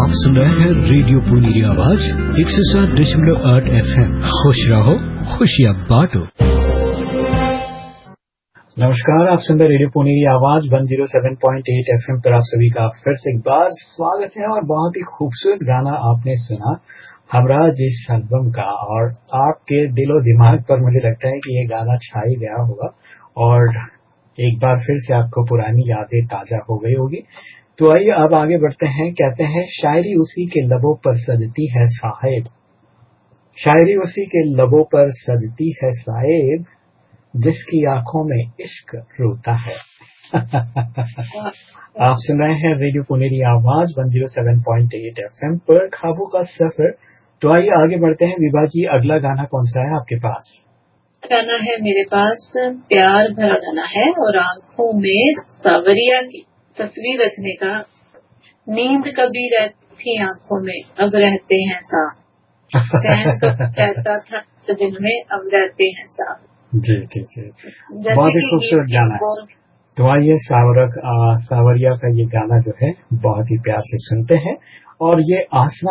आप सुन रहे हैं रेडियो पुनेरी आवाज 107.8 FM। खुश रहो, खुशियाँ बांटो। नमस्कार, आप सुन रहे रेडियो पुनेरी आवाज 107.8 FM पर आप सभी का फिर से एक बार स्वागत है। और बहुत ही खूबसूरत गाना आपने सुना हमरा जिस एल्बम का, और आपके दिलो दिमाग पर मुझे लगता है कि ये गाना छा ही गया होगा और एक बार फिर से आपको पुरानी यादें ताजा हो गई होगी। तो आइए अब आगे बढ़ते हैं। कहते हैं शायरी उसी के लबों पर सजती है साहिब, शायरी उसी के लबों पर सजती है साहिब, जिसकी आंखों में इश्क रोता है। आप सुन रहे हैं रेडियो पुनेरी आवाज 107.8 FM पर ख्वाबों का सफर। तो आइए आगे बढ़ते हैं। विभा जी, अगला गाना कौन सा है आपके पास? गाना है मेरे पास प्यार भरा गाना है, और आंखों में सावरिया की तस्वीर रखने का। नींद कभी रहती आंखों में, अब रहते हैं साथ। चैन कब रहता था दिल में, अब रहते हैं साथ। जी जी जी, बहुत ही खूबसूरत गाना है। तो आइए सावरिया का ये गाना जो है बहुत ही प्यार से सुनते हैं। और ये आसना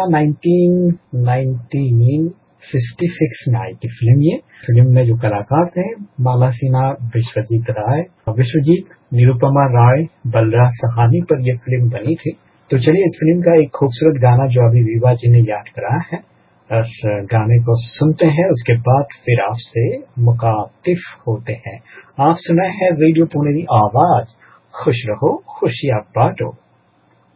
1966 में आई थी फिल्म। ये फिल्म में जो कलाकार थे माला सिन्हा, विश्वजीत, निरुपमा राय, बलराज सहानी पर यह फिल्म बनी थी। तो चलिए इस फिल्म का एक खूबसूरत गाना जो अभी विभा जी ने याद कराया है, इस गाने को सुनते हैं। उसके बाद फिर आपसे मुखातिब होते हैं। आप सुना है रेडियो पुनेरी आवाज, खुश रहो खुशियाँ बांटो।